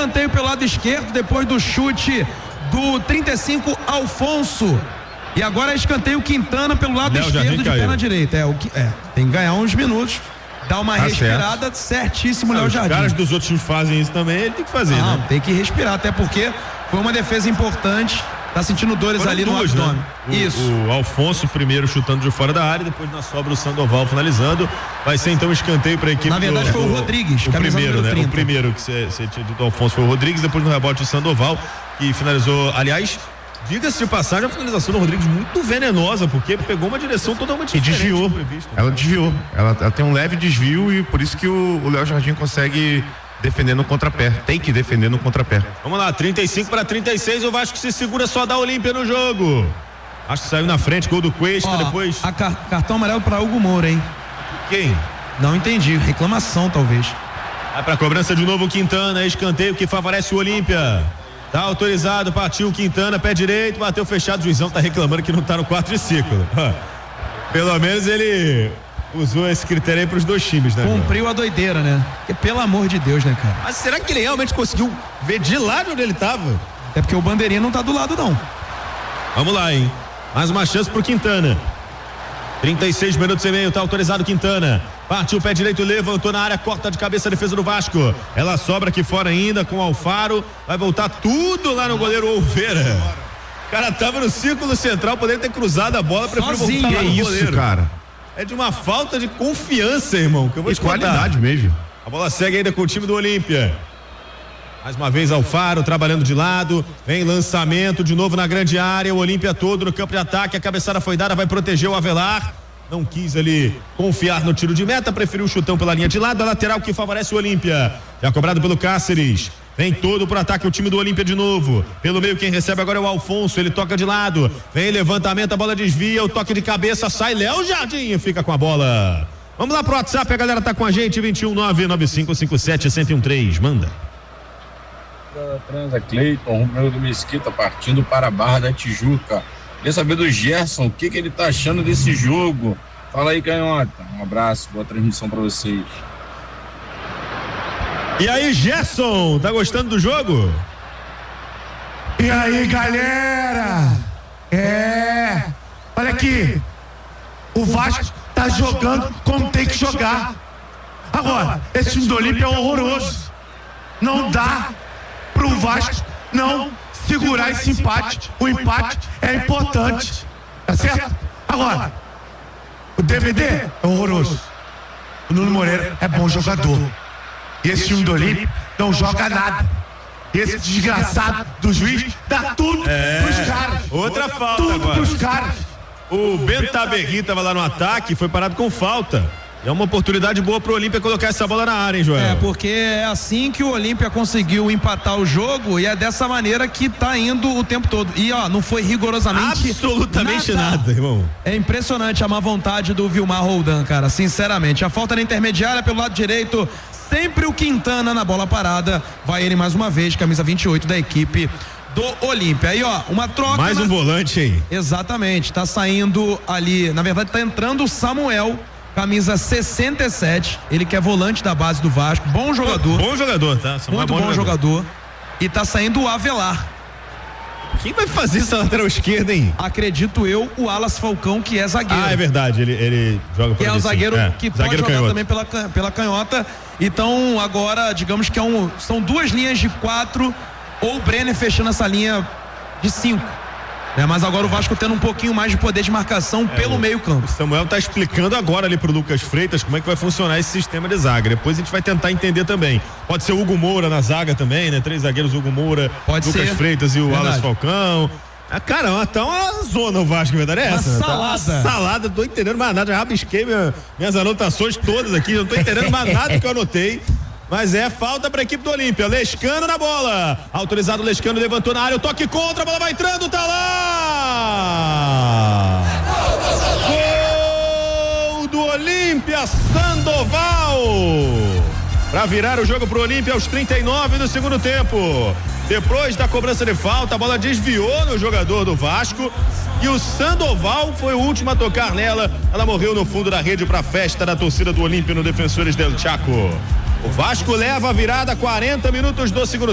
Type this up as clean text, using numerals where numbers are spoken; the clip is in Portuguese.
escanteio pelo lado esquerdo, depois do chute do 35, Alfonso. E agora é escanteio Quintana pelo lado esquerdo de perna direita. Tem que ganhar uns minutos. Dá uma respirada, certíssimo, Léo Jardim. Os caras dos outros times fazem isso também, ele tem que fazer, né? Tem que respirar, até porque foi uma defesa importante. Tá sentindo dores ali no abdômen. Né? Isso. O Alfonso primeiro chutando de fora da área, depois na sobra o Sandoval finalizando. Vai ser então um escanteio para a equipe. Na verdade foi o Rodrigues, o primeiro, né? O primeiro que você tinha dito, o Alfonso, foi o Rodrigues, depois no rebote o Sandoval, que finalizou, aliás, diga-se de passagem, a finalização do Rodrigues muito venenosa, porque pegou uma direção totalmente diferente. E desviou. Ela desviou. Ela tem um leve desvio e por isso que o Léo Jardim consegue defender no contrapé. Tem que defender no contrapé. Vamos lá, 35-36, o Vasco se segura, só dá Olímpia no jogo. Acho que saiu na frente, gol do Cuesta, depois. Cartão amarelo para Hugo Moura, hein? Quem? Não entendi, reclamação talvez. Vai pra cobrança de novo o Quintana, escanteio que favorece o Olímpia. Tá autorizado, partiu o Quintana, pé direito, bateu fechado, o juizão tá reclamando que não tá no 4 de ciclo. Pelo menos ele usou esse critério aí pros dois times, né? Cumpriu a doideira, né? Porque, pelo amor de Deus, né, cara? Mas será que ele realmente conseguiu ver de lá de onde ele tava? É porque o bandeirinha não tá do lado, não. Vamos lá, hein? Mais uma chance pro Quintana. 36 minutos e meio, tá autorizado o Quintana. Partiu o pé direito, levantou na área, corta de cabeça a defesa do Vasco. Ela sobra aqui fora ainda com o Alfaro. Vai voltar tudo lá no goleiro Oliveira. O cara tava no círculo central, poderia ter cruzado a bola, preferiu voltar lá no goleiro. Cara. É de uma falta de confiança, irmão, que eu vou te contar. Qualidade mesmo. A bola segue ainda com o time do Olímpia. Mais uma vez Alfaro trabalhando de lado, vem lançamento de novo na grande área, o Olímpia todo no campo de ataque, a cabeçada foi dada, vai proteger o Avelar, não quis ali confiar no tiro de meta, preferiu o chutão pela linha de lado, a lateral que favorece o Olímpia, já cobrado pelo Cáceres, vem todo pro ataque o time do Olímpia de novo, pelo meio quem recebe agora é o Alfonso, ele toca de lado, vem levantamento, a bola desvia, o toque de cabeça, sai Léo Jardim, fica com a bola. Vamos lá pro WhatsApp, a galera tá com a gente, 21995571013, manda. Transa Cleiton, Romero do Mesquita partindo para a Barra da Tijuca. Queria saber do Gerson, o que ele tá achando desse jogo. Fala aí, Canhota. Um abraço, boa transmissão para vocês. E aí, Gerson, tá gostando do jogo? E aí, galera? Olha aqui, o Vasco tá jogando como tem que jogar. Agora, esse time do Olímpia é horroroso. Não dá pro Vasco não segurar esse empate. O empate é importante, tá certo? Agora, o DVD é horroroso. O Nuno Moreira é bom jogador. E esse time do Olímpia não joga nada. Esse desgraçado do juiz dá tudo pros caras. Outra falta tudo agora. Pros caras. O Bentaberri tava lá no ataque, foi parado com falta. É uma oportunidade boa pro Olímpia colocar essa bola na área, hein, Joel? É, porque é assim que o Olímpia conseguiu empatar o jogo e é dessa maneira que tá indo o tempo todo. E não foi rigorosamente absolutamente nada, irmão. É impressionante a má vontade do Vilmar Roldan, cara, sinceramente. A falta na intermediária pelo lado direito, sempre o Quintana na bola parada. Vai ele mais uma vez, camisa 28 da equipe do Olímpia. Aí, uma troca. Mais um volante aí. Exatamente, tá saindo ali, na verdade tá entrando o Samuel, camisa 67, ele que é volante da base do Vasco, bom jogador. Bom jogador, tá? Muito bom jogador. E tá saindo o Avelar. Quem vai fazer essa lateral esquerda, hein? Acredito eu, o Alas Falcão, que é zagueiro. É verdade, ele joga por ali. Que é o zagueiro que pode zagueiro jogar canhoto. também pela canhota. Então, agora, digamos que são duas linhas de 4, ou o Brenner fechando essa linha de 5. Mas agora o Vasco tendo um pouquinho mais de poder de marcação pelo meio campo. O Samuel tá explicando agora ali pro Lucas Freitas como é que vai funcionar esse sistema de zaga. Depois a gente vai tentar entender também. Pode ser o Hugo Moura na zaga também, né? 3 zagueiros, Hugo Moura, Lucas Freitas e o Alas Falcão. Cara, tá uma zona o Vasco, verdade é essa? Uma salada. Tá uma salada, tô entendendo mais nada. Já rabisquei minhas anotações todas aqui, não tô entendendo mais nada que eu anotei. Mas é falta para a equipe do Olímpia. Lescano na bola. Autorizado, Lescano levantou na área. O toque contra, a bola vai entrando, tá lá! Gol do Olímpia, Sandoval! Para virar o jogo pro Olímpia aos 39 do segundo tempo. Depois da cobrança de falta, a bola desviou no jogador do Vasco. E o Sandoval foi o último a tocar nela. Ela morreu no fundo da rede para a festa da torcida do Olímpia no Defensores del Chaco. O Vasco leva a virada 40 minutos do segundo